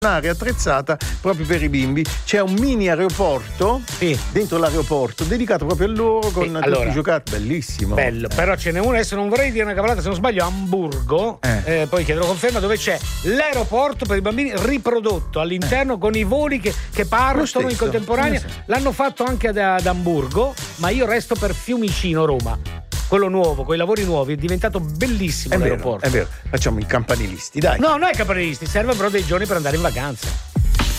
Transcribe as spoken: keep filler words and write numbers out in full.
un'area attrezzata proprio per i bimbi. C'è un mini aeroporto sì. dentro l'aeroporto dedicato proprio a loro con sì, tutti allora, i giocattoli. Bellissimo. Bello, eh. però ce n'è uno, adesso non vorrei dire una cavolata, se non sbaglio a Amburgo, eh. Eh, poi chiederò conferma, dove c'è l'aeroporto per i bambini riprodotto all'interno eh. con i voli che, che partono in contemporanea. L'hanno fatto anche ad, ad Amburgo, ma io resto per Fiumicino, Roma. Quello nuovo, con i lavori nuovi, è diventato bellissimo è l'aeroporto. Vero, è vero, facciamo i campanilisti, dai. No, non è campanilisti, serve però dei giorni per andare in vacanza.